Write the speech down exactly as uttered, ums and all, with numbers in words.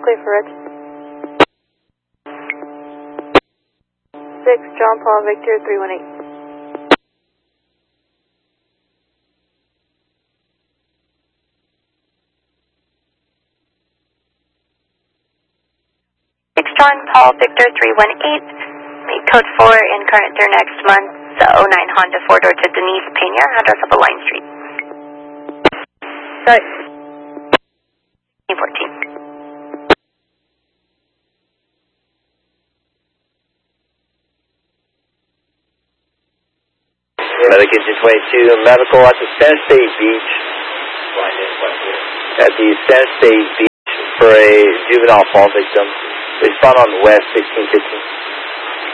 clear for Rich. six, John Paul Victor, three one eight. six, John Paul Victor, three one eight. Meet code four in current through next month. The oh nine Honda four-door to Denise Pena, address up a Line Street. Sorry. fourteen. Medic engine twenty-two, medical at the San State Beach. At the San State Beach for a juvenile fall victim. Respond on West sixteen fifteen.